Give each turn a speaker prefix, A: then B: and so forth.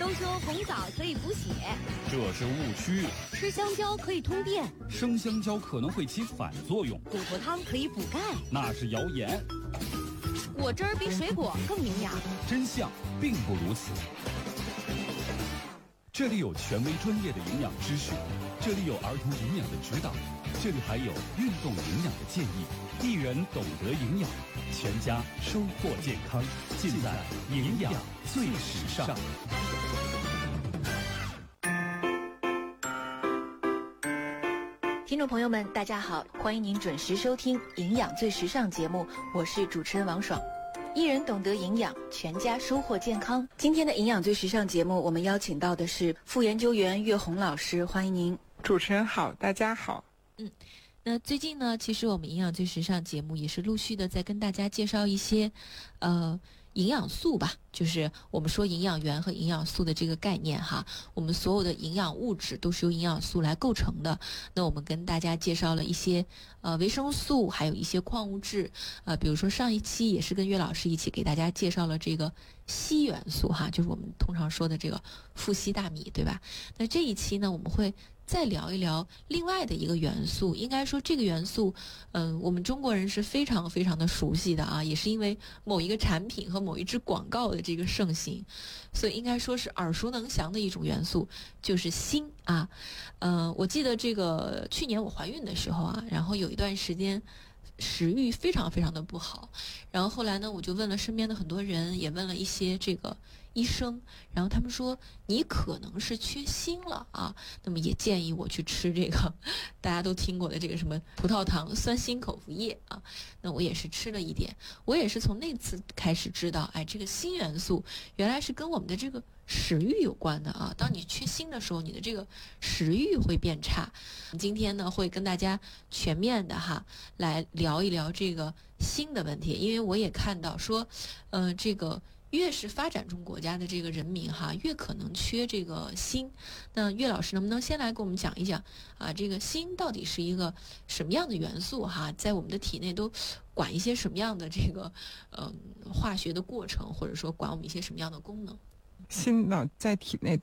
A: 都说红枣可以补血，
B: 这是误区。
A: 吃香蕉可以通电，
B: 生香蕉可能会起反作用。
A: 骨头汤可以补钙，
B: 那是谣言。
A: 果汁儿比水果更营养，
B: 真相并不如此。这里有权威专业的营养知识，这里有儿童营养的指导，这里还有运动营养的建议。一人懂得营养，全家收获健康，尽在营养最时尚。
C: 听众朋友们，大家好，欢迎您准时收听《营养最时尚》节目，我是主持人王爽。一人懂得营养，全家收获健康。今天的《营养最时尚》节目，我们邀请到的是副研究员岳红老师，欢迎您。
D: 主持人好，大家好。
E: 那最近呢，其实我们营养最时尚节目也是陆续的在跟大家介绍一些营养素吧，就是我们说营养元和营养素的这个概念哈。我们所有的营养物质都是由营养素来构成的。那我们跟大家介绍了一些维生素，还有一些矿物质，比如说上一期也是跟岳老师一起给大家介绍了这个硒元素哈，就是我们通常说的这个富硒大米，对吧？那这一期呢，我们会再聊一聊另外的一个元素。应该说这个元素我们中国人是非常非常的熟悉的啊，也是因为某一个产品和某一支广告的这个盛行，所以应该说是耳熟能详的一种元素，就是锌啊。我记得这个去年我怀孕的时候啊，然后有一段时间食欲非常非常的不好，然后后来呢，我就问了身边的很多人，也问了一些这个医生，然后他们说你可能是缺锌了啊，那么也建议我去吃这个大家都听过的这个什么葡萄糖酸锌口服液啊。那我也是吃了一点，我也是从那次开始知道，哎，这个锌元素原来是跟我们的这个食欲有关的啊。当你缺锌的时候，你的这个食欲会变差。今天呢，会跟大家全面的来聊一聊这个锌的问题，因为我也看到说，这个越是发展中国家的这个人民越可能缺这个锌。那岳老师能不能先来给我们讲一讲啊，这个锌到底是一个什么样的元素在我们的体内都管一些什么样的这个化学的过程，或者说管我们一些什么样的功能？
D: 锌呢，在体内